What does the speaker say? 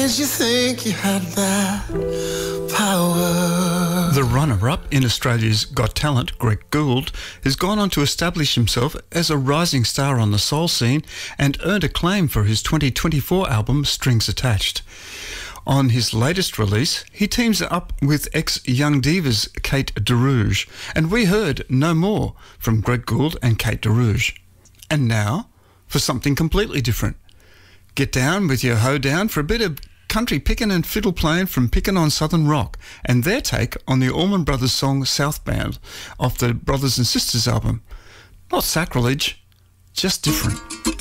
made you think you had that power? The runner-up in Australia's Got Talent, Greg Gould, has gone on to establish himself as a rising star on the soul scene and earned acclaim for his 2024 album Strings Attached. On his latest release, he teams up with ex-Young Divas Kate DeRouge, and we heard No More from Greg Gould and Kate DeRouge. And now, for something completely different. Get down with your hoedown for a bit of country pickin' and fiddle playing from Pickin' on Southern Rock and their take on the Allman Brothers song Southbound off the Brothers and Sisters album. Not sacrilege, just different.